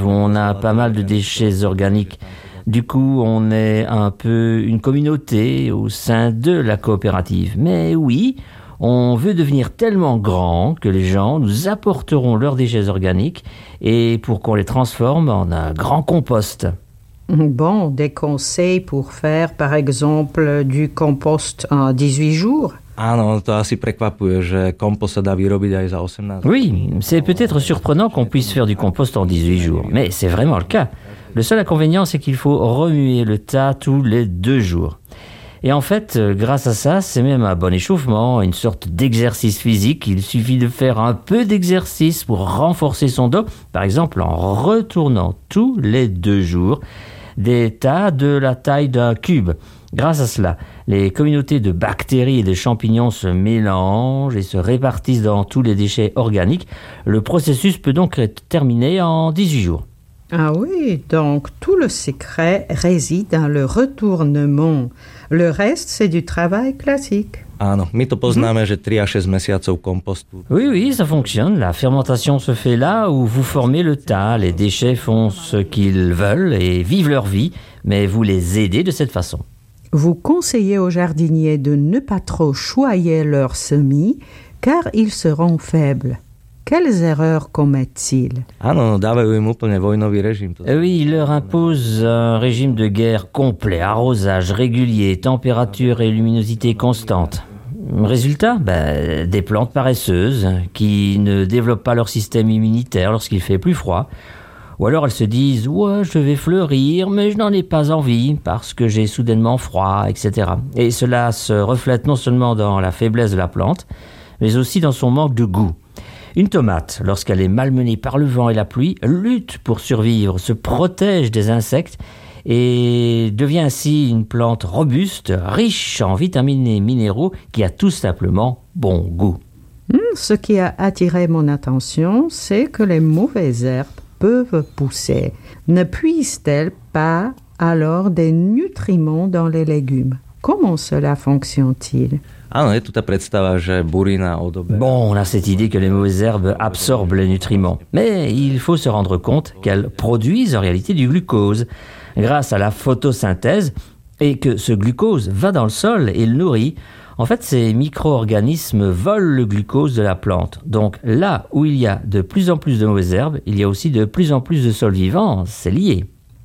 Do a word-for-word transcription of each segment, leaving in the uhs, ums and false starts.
où on a pas mal de déchets organiques. Du coup, on est un peu une communauté au sein de la coopérative. Mais oui, on veut devenir tellement grand que les gens nous apporteront leurs déchets organiques et pour qu'on les transforme en un grand compost. Bon, des conseils pour faire, par exemple, du compost en dix-huit jours? Áno, to asi prekvapuje, že kompost sa dá vyrobiť aj za osemnásť. Oui, c'est peut-être surprenant qu'on puisse faire du compost en dix-huit jours, mais c'est vraiment le cas. Le seul inconvénient, c'est qu'il faut remuer le tas tous les deux jours. Et en fait, grâce à ça, c'est même un bon échauffement, une sorte d'exercice physique. Il suffit de faire un peu d'exercice pour renforcer son dos, par exemple en retournant tous les deux jours des tas de la taille d'un cube. Grâce à cela, les communautés de bactéries et de champignons se mélangent et se répartissent dans tous les déchets organiques. Le processus peut donc être terminé en dix-huit jours. Ah oui, donc tout le secret réside dans le retournement. Le reste, c'est du travail classique. Áno, my to poznáme, mm-hmm. že tri až šesť mesiacov kompostu. Oui, oui, ça fonctionne. La fermentation se fait là où vous formez le tas. Les déchets font ce qu'ils veulent et vivent leur vie, mais vous les aidez de cette façon. Vous conseillez aux jardiniers de ne pas trop choyer leurs semis, car ils seront faibles. Quelles erreurs commettent-ils? Áno, dávajú im úplne vojnový režim. Oui, ils leur imposent un régime de guerre complet, arrosage régulier, température et luminosité constante. Résultat, ben, des plantes paresseuses qui ne développent pas leur système immunitaire lorsqu'il fait plus froid. Ou alors elles se disent « Ouais, je vais fleurir, mais je n'en ai pas envie parce que j'ai soudainement froid, et cetera » Et cela se reflète non seulement dans la faiblesse de la plante, mais aussi dans son manque de goût. Une tomate, lorsqu'elle est malmenée par le vent et la pluie, lutte pour survivre, se protège des insectes et devient ainsi une plante robuste, riche en vitamines et minéraux qui a tout simplement bon goût. Ce qui a attiré mon attention, c'est que les mauvaises herbes peuvent pousser. Ne puisent-elles pas alors des nutriments dans les légumes? Comment cela fonctionne-t-il? Áno, je tu tá predstava, že burina odoberá. Bon, on a cette idée que les mauvaises herbes absorbent les nutriments. Mais il faut se rendre compte qu'elles produisent en réalité du glucose grâce à la photosynthèse et que ce glucose va dans le sol et le nourrit. En fait, ces micro-organismes volent le glucose de la plante. Donc là où il y a de plus en plus de mauvaises herbes, il y a aussi de plus en plus de sols vivants. C'est lié.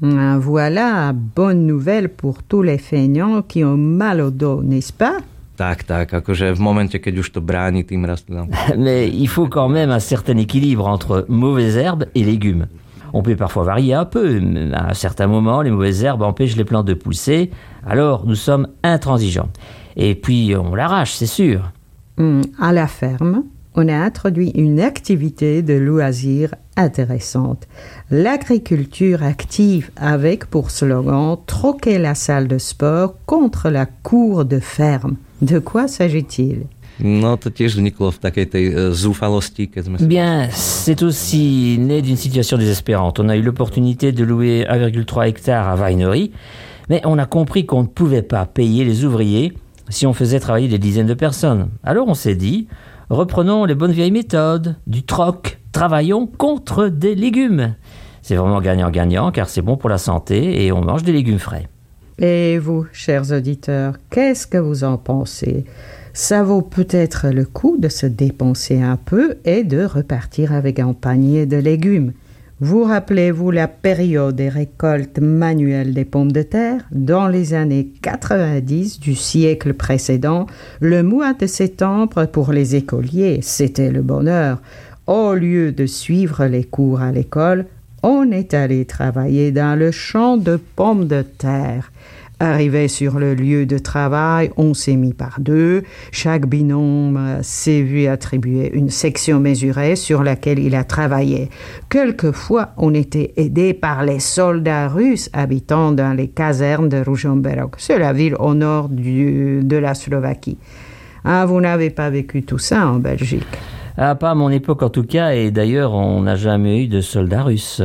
Voilà, bonne nouvelle pour tous les feignants qui ont mal au dos, n'est-ce pas? Tak, tak, akože v momente, keď už to bráni tým rastlinám. Mais il faut quand même un certain équilibre entre mauvaises herbes et légumes. On peut parfois varier un peu. À un certain moment, les mauvaises herbes empêchent les plantes de pousser. Alors, nous sommes intransigeants. Et puis, on l'arrache, c'est sûr. Mmh, à la ferme, on a introduit une activité de loisir intéressante. L'agriculture active avec pour slogan « Troquer la salle de sport contre la cour de ferme ». De quoi s'agit-il? No, to tiež vzniklo v takej tej zúfalosti, keď sme... Bien, c'est aussi né d'une situation désespérante. On a eu l'opportunité de louer un virgule trois hectares à Weinery, mais on a compris qu'on ne pouvait pas payer les ouvriers si on faisait travailler des dizaines de personnes. Alors on s'est dit, reprenons les bonnes vieilles méthodes, du troc, travaillons contre des légumes. C'est vraiment gagnant-gagnant car c'est bon pour la santé et on mange des légumes frais. Et vous, chers auditeurs, qu'est-ce que vous en pensez? Ça vaut peut-être le coup de se dépenser un peu et de repartir avec un panier de légumes. Vous rappelez-vous la période des récoltes manuelles des pommes de terre? Dans les années quatre-vingt-dix du siècle précédent, le mois de septembre pour les écoliers, c'était le bonheur. Au lieu de suivre les cours à l'école, on est allé travailler dans le champ de pommes de terre. Arrivé sur le lieu de travail, on s'est mis par deux. Chaque binôme s'est vu attribuer une section mesurée sur laquelle il a travaillé. Quelquefois, on était aidé par les soldats russes habitant dans les casernes de Ružomberok. C'est la ville au nord du, de la Slovaquie. Ah, vous n'avez pas vécu tout ça en Belgique? Ah, pas à mon époque en tout cas, et d'ailleurs, on n'a jamais eu de soldats russes.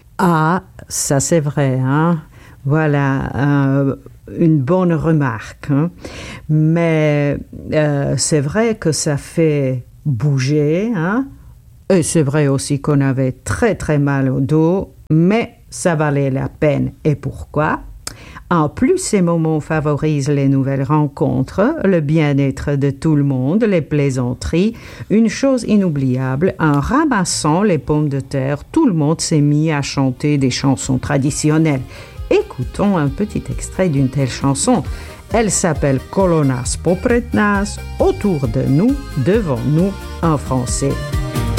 Ah, ça c'est vrai, hein? Voilà, euh, une bonne remarque. Hein? Mais euh, c'est vrai que ça fait bouger. Hein? Et c'est vrai aussi qu'on avait très très mal au dos mais ça valait la peine. Et pourquoi? En plus, ces moments favorisent les nouvelles rencontres, le bien-être de tout le monde, les plaisanteries. Une chose inoubliable, en ramassant les pommes de terre, tout le monde s'est mis à chanter des chansons traditionnelles. Écoutons un petit extrait d'une telle chanson. Elle s'appelle Kolo nás popred nás, autour de nous, devant nous, en français.